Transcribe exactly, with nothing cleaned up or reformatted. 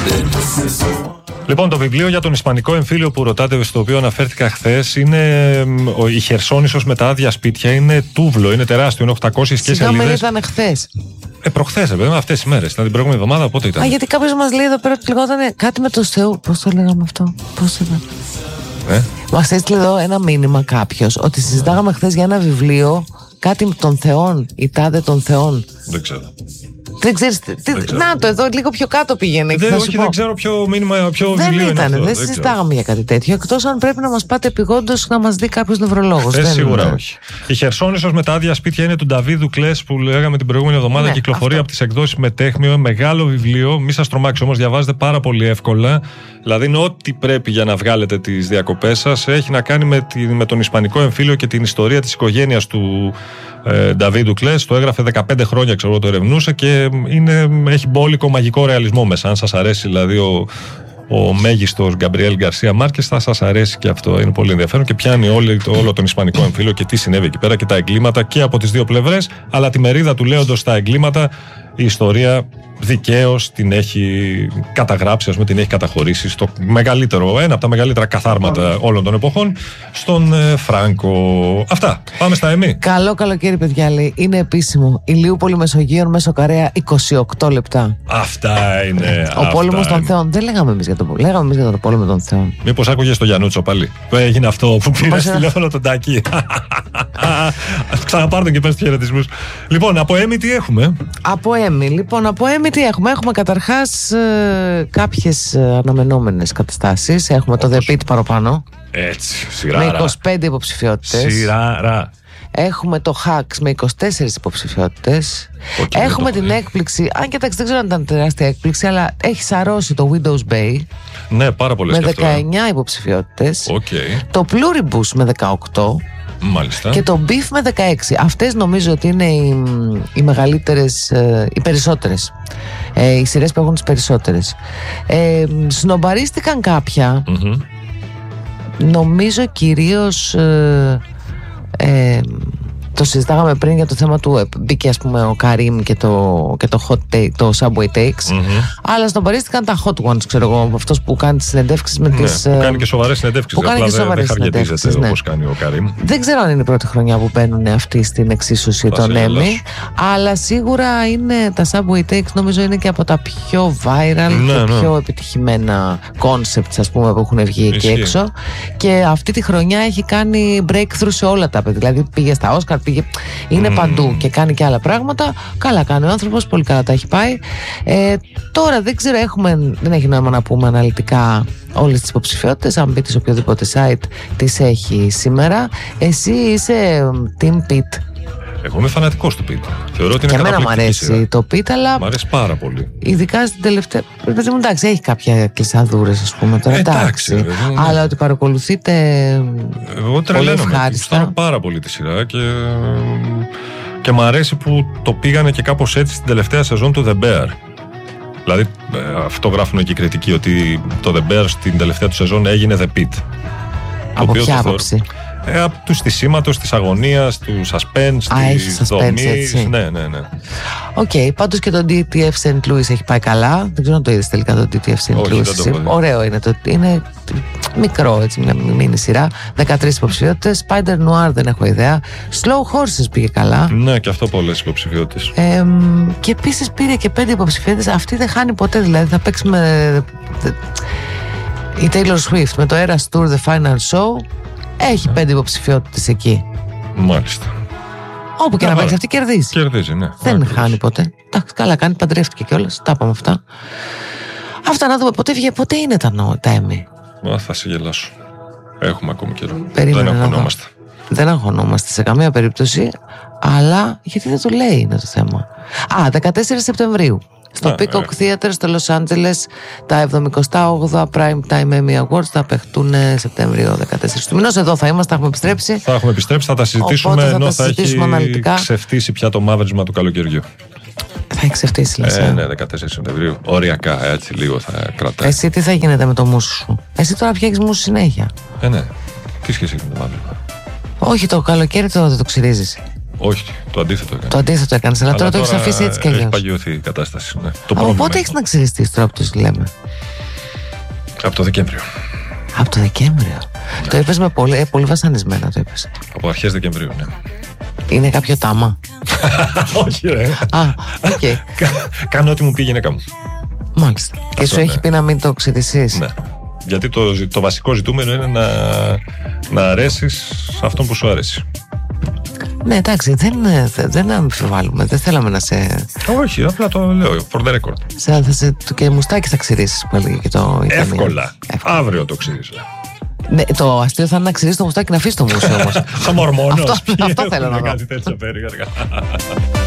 Λοιπόν, το βιβλίο για τον Ισπανικό εμφύλιο που ρωτάτε, στο οποίο αναφέρθηκα χθες, είναι η Χερσόνησος με τα άδεια σπίτια. Είναι τούβλο, είναι τεράστιο, είναι οκτακόσιες και σελίδες. Συγγνώμη, ήταν χθες. Ε, προχθές, βέβαια, αυτές τις μέρες. Ήταν την προηγούμενη εβδομάδα, πότε ήταν. Α, γιατί κάποιος μας λέει εδώ πέρα ότι λεγόταν κάτι με το Θεού. Πώς το λέγαμε αυτό, πώς ήταν. Ε? Μας έστειλε εδώ ένα μήνυμα κάποιος ότι συζητάγαμε χθες για ένα βιβλίο, κάτι των Θεών, η τάδε των Θεών. Δεν ξέρω. Δεν ξέρεις, τι, δεν ξέρω. Να το, εδώ λίγο πιο κάτω πήγαινε. Δεν, θα όχι, σου δεν πω. ξέρω ποιο μήνυμα, ποιο δεν βιβλίο ήταν, είναι αυτό. Δεν, δεν συζητάγαμε για κάτι τέτοιο. Εκτός αν πρέπει να μας πάτε επειγόντως να μας δει κάποιος νευρολόγος. Ε, δεν σίγουρα είναι. όχι. Η Χερσόνησος με τα άδεια σπίτια είναι του Νταβίδου Κλές που λέγαμε την προηγούμενη εβδομάδα. Ναι, κυκλοφορεί αυτό. από τις εκδόσεις Μετέχμιο. Μεγάλο βιβλίο. Μη σας τρομάξει όμως, διαβάζετε πάρα πολύ εύκολα. Δηλαδή είναι ό,τι πρέπει για να βγάλετε τις διακοπές σας. Έχει να κάνει με, τη, με τον Ισπανικό εμφύλιο και την ιστορία της οικογένειας του ε, Νταβίδου Κλές. Το έγραφε δεκαπέντε χρόνια, ξέρω, το ερευνούσε και είναι, έχει μπόλικο μαγικό ρεαλισμό μέσα. Αν σας αρέσει δηλαδή ο, ο μέγιστος Γκαμπριέλ Γκαρσία Μάρκες, θα σας αρέσει και αυτό. Είναι πολύ ενδιαφέρον και πιάνει όλο, όλο τον Ισπανικό εμφύλιο και τι συνέβη εκεί πέρα και τα εγκλήματα και από τις δύο πλευρές. Αλλά τη μερίδα του λέοντος στα εγκλήματα, η ιστορία δικαίως την έχει καταγράψει, ας πούμε, την έχει καταχωρήσει στο μεγαλύτερο, ένα από τα μεγαλύτερα καθάρματα όλων των εποχών, στον ε, Φράνκο. Αυτά. Πάμε στα εμί. Καλό καλοκαίρι, παιδιά, λέει. Είναι επίσημο. Ηλιούπολη Μεσογείων, Μέσο Καρέα, είκοσι οκτώ λεπτά. Αυτά είναι. Ο πόλεμος των Θεών. Δεν λέγαμε εμείς για το πόλεμο. Λέγαμε εμείς για το πόλεμο των Θεών. Μήπως άκουγες το Γιαννούτσο πάλι. Που έγινε αυτό που πήρε στο τηλέφωνο τον Τάκη. Ξαναπάρ' τον και πες τους χαιρετισμούς. Λοιπόν, από Έμι τι έχουμε. Από Έμι, λοιπόν, από Έμι τι έχουμε. Έχουμε καταρχάς ε, κάποιες ε, αναμενόμενες καταστάσεις. Έχουμε το The Pit παραπάνω. Έτσι, σειράρα. Με είκοσι πέντε υποψηφιότητες. Σειράρα. Έχουμε το Hacks με είκοσι τέσσερις υποψηφιότητες. Okay, έχουμε την έκπληξη, αν κοιτάξτε, δεν ξέρω αν ήταν τεράστια έκπληξη, αλλά έχει σαρώσει το Windows Bay. Ναι, πάρα πολλές με και αυτό, δεκαεννιά υποψηφιότητες. Okay. Το Pluribus με δεκαοκτώ. Μάλιστα. Και το Beef με δεκαέξι. Αυτές νομίζω ότι είναι οι, οι μεγαλύτερες, οι περισσότερες. Ε, οι σειρές που έχουν τις περισσότερες. Ε, σνομπαρίστηκαν κάποια. Mm-hmm. Νομίζω κυρίως ε, ε, το συζητάγαμε πριν για το θέμα του. Ε, μπήκε, ας πούμε, ο Καρίμ και το, και το, hot take, το Subway Takes. Mm-hmm. Αλλά σνομπαρίστηκαν τα hot ones, ξέρω εγώ. Αυτός που κάνει τις συνεντεύξεις με ναι, τις. Που κάνει και σοβαρές συνεντεύξεις. Που κάνει και σοβαρές δεν χαργετίζεται, ναι, όπως κάνει ο Καρίμ. Δεν ξέρω αν είναι η πρώτη χρονιά που μπαίνουν αυτοί στην εξίσωση των Emmy. Αλλά σίγουρα είναι τα Subway Takes, νομίζω είναι και από τα πιο viral ναι, και ναι. πιο επιτυχημένα concepts, ας πούμε, που έχουν βγει εκεί Ισχύει. έξω. Και αυτή τη χρονιά έχει κάνει breakthrough σε όλα τα παιδιά. Δηλαδή πήγε στα Oscar, πήγε. Είναι mm. παντού και κάνει και άλλα πράγματα. Καλά κάνει ο άνθρωπος, πολύ καλά τα έχει πάει. Ε, τώρα δεν ξέρω, έχουμε, δεν έχει νόημα να πούμε αναλυτικά όλες τις υποψηφιότητες. Αν μπείτε σε οποιοδήποτε site τις έχει σήμερα. Εσύ είσαι Team Pit. Εγώ είμαι φανατικός του Pit. Θεωρώ ότι είναι και εμένα μου καταπληκτική αρέσει σειρά. το Pit, αλλά. Μ' αρέσει πάρα πολύ. Ειδικά στην τελευταία. Παιδί μου, εντάξει, έχει κάποια κλεισαδούρες, ας πούμε τώρα. Ε, εντάξει. εντάξει, βέβαια, ναι. Αλλά ότι παρακολουθείτε. Εγώ τρελαίνομαι. ευχάριστα. Γουστάρω πάρα πολύ τη σειρά και. Και μ' αρέσει που το πήγανε και κάπως έτσι στην τελευταία σεζόν του The Bear. Δηλαδή, ε, αυτό γράφουν και οι κριτικοί, ότι το The Bear στην τελευταία του σεζόν έγινε The Pit. Από ποια άποψη? Ε, από του στισίματος, της αγωνίας, του suspense, της δομής. Ναι, ναι, ναι. Οκ, okay, πάντως και το ντι τι εφ Saint Louis έχει πάει καλά. Δεν ξέρω αν το είδες τελικά το ντι τι εφ Saint Louis. Ωραίο είναι το. Είναι μικρό, έτσι, μια μίνι σειρά. δεκατρείς υποψηφιότητες. Spider Noir δεν έχω ιδέα. Slow Horses πήγε καλά. Ναι, και αυτό πολλές υποψηφιότητες. Ε, και επίσης πήρε και πέντε υποψηφιότητες. Αυτή δεν χάνει ποτέ, δηλαδή θα παίξει με. Η Taylor Swift με το Eras Tour The Final Show. Έχει πέντε υποψηφιότητες εκεί. Μάλιστα. Όπου και να παίξει αυτή κερδίζει. Κερδίζει, ναι. Δεν Άκρως. χάνει ποτέ. Εντάξει, καλά κάνει, παντρεύτηκε κιόλας. Τα είπαμε αυτά. Αυτά να δούμε. Ποτέ, βγε, ποτέ είναι τα, τα Emmy. Μα θα σε γελάσω. Έχουμε ακόμη καιρό. Περίμενε, δεν αγχωνόμαστε. Δεν αγχωνόμαστε σε καμία περίπτωση. Αλλά γιατί δεν το λέει είναι το θέμα. Α, δεκατέσσερις Σεπτεμβρίου. Στο Peacock ε. Theater στο Los Angeles τα εβδομηκοστά όγδοα Prime Time Emmy Awards θα παιχτούν Σεπτέμβριο δεκατέσσερις του μηνός. Εδώ θα είμαστε, θα έχουμε επιστρέψει. Θα έχουμε επιστρέψει, θα τα συζητήσουμε, θα ενώ τα θα έχει αναλυτικά. ξεφτύσει πια το μαύρισμα του καλοκαιριού. Θα έχει ξεφτύσει, λες. Ε, ναι, δεκατέσσερις Σεπτεμβρίου. Οριακά, έτσι λίγο θα κρατάει. Εσύ τι θα γίνεται με το μουσου σου? Εσύ τώρα φτιάχνεις μουσου συνέχεια. Ε, ναι. Τι σχέση έχει με το μαύρισμα? Όχι, το καλοκαίρι το, δεν το ξυρίζεις. Όχι, το αντίθετο έκανε. Το αντίθετο έκανες, αλλά, αλλά τώρα το έχεις αφήσει έτσι κι αλλιώς. Έχει παγιωθεί η κατάσταση. Ναι. Το Από πότε έχεις να ξυριστείς τώρα που το λέμε? Από το Δεκέμβριο. Από το Δεκέμβριο. Ναι. Το είπες με πολύ, πολύ βασανισμένα, το είπες. Από αρχές Δεκεμβρίου, ναι. Είναι κάποιο τάμα? Όχι, ρε. Α, οκ. Okay. Κάνω ό,τι μου πει η γυναίκα μου. Μάλιστα. Και σου ναι. έχει πει να μην το ξυδισείς. Ναι. Γιατί το, το βασικό ζητούμενο είναι να, να αρέσεις σε αυτόν που σου αρέσει. Ναι, εντάξει, δεν, δεν αμφιβάλλουμε. Δεν θέλαμε να σε. Όχι, απλά το λέω. For the record. Σε, θα σε, και μουστάκι θα ξυρίσεις που έλεγε και το. Εύκολα. Εύκολα. Αύριο το ξυρίζω. Ναι, το αστείο θα είναι να ξυρίσεις το μουστάκι να αφήσεις το μουσείο όμως. Σαν μορμόνος. Αυτό, αυτό θέλω να δω. Κάτι τέτοιο περίεργα.